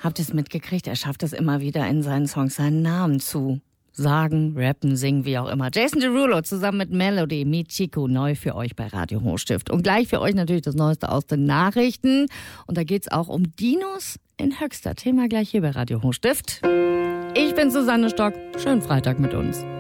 Habt ihr es mitgekriegt? Er schafft es immer wieder in seinen Songs seinen Namen zu sagen, rappen, singen, wie auch immer. Jason Derulo zusammen mit Melody, Meet Chico, neu für euch bei Radio Hochstift. Und gleich für euch natürlich das Neueste aus den Nachrichten. Und da geht's auch um Dinos in Höxter. Thema gleich hier bei Radio Hochstift. Ich bin Susanne Stock. Schönen Freitag mit uns.